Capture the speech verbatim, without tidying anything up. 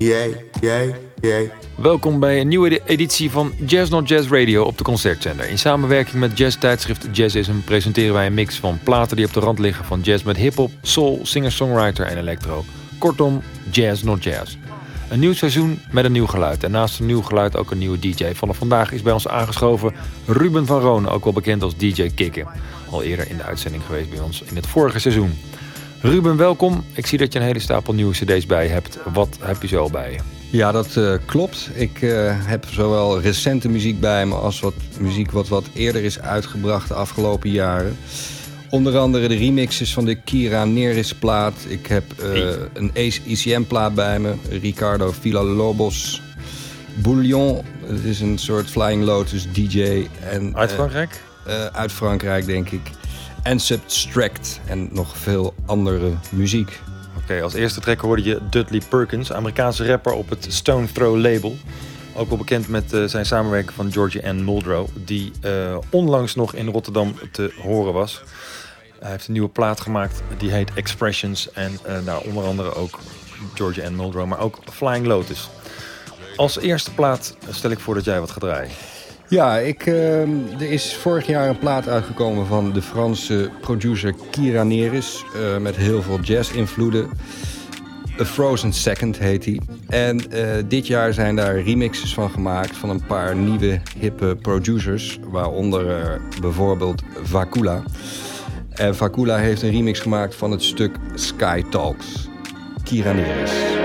Yay, yay, yay. Welkom bij een nieuwe editie van Jazz Not Jazz Radio op de Concertzender. In samenwerking met jazztijdschrift Jazzism presenteren wij een mix van platen die op de rand liggen van jazz met hip-hop, soul, singer-songwriter en electro. Kortom, Jazz Not Jazz. Een nieuw seizoen met een nieuw geluid. En naast een nieuw geluid ook een nieuwe D J. Vanaf vandaag is bij ons aangeschoven Ruben van Roon, ook wel bekend als D J Kikken. Al eerder in de uitzending geweest bij ons in het vorige seizoen. Ruben, welkom. Ik zie dat je een hele stapel nieuwe cd's bij hebt. Wat heb je zo bij je? Ja, dat uh, klopt. Ik uh, heb zowel recente muziek bij me als wat muziek wat wat eerder is uitgebracht de afgelopen jaren. Onder andere de remixes van de Kira Neris plaat. Ik heb uh, hey. een E C M plaat bij me. Ricardo Villalobos. Bouillon, het is een soort Flying Lotus D J. En, uit Frankrijk? Uh, uh, uit Frankrijk, denk ik. En Substract en nog veel andere muziek. Oké, okay, als eerste track hoorde je Dudley Perkins, Amerikaanse rapper op het Stone Throw label. Ook wel bekend met uh, zijn samenwerking van Georgie Ann Muldrow, die uh, onlangs nog in Rotterdam te horen was. Hij heeft een nieuwe plaat gemaakt, die heet Expressions. En uh, nou, onder andere ook Georgie Ann Muldrow, maar ook Flying Lotus. Als eerste plaat stel ik voor dat jij wat gaat draaien. Ja, ik, uh, er is vorig jaar een plaat uitgekomen van de Franse producer Kira Neris. Uh, met heel veel jazz-invloeden. A Frozen Second heet hij. En uh, dit jaar zijn daar remixes van gemaakt van een paar nieuwe hippe producers. Waaronder uh, bijvoorbeeld Vakula. En Vakula heeft een remix gemaakt van het stuk Sky Talks. Kira Neris.